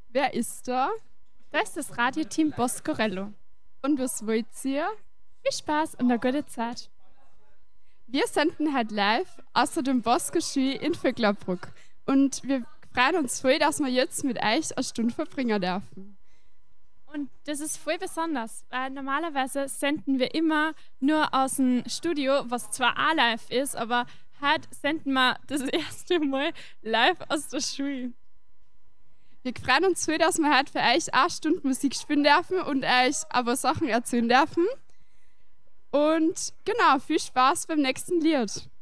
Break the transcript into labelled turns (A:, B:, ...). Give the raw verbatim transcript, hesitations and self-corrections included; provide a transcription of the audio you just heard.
A: Wer ist da?
B: Da ist das Radioteam Boscorello.
A: Und was wollt ihr?
B: Viel Spaß und eine gute Zeit.
A: Wir senden heute live außer dem Bosco-Ski in Vöcklerbruck. Und wir freuen uns voll, dass wir jetzt mit euch eine Stunde verbringen dürfen.
B: Und das ist voll besonders, weil normalerweise senden wir immer nur aus dem Studio, was zwar auch live ist, aber heute senden wir das erste Mal live aus der Schule.
A: Wir freuen uns voll, dass wir heute für euch eine Stunde Musik spielen dürfen und euch aber Sachen erzählen dürfen. Und genau, viel Spaß beim nächsten Lied.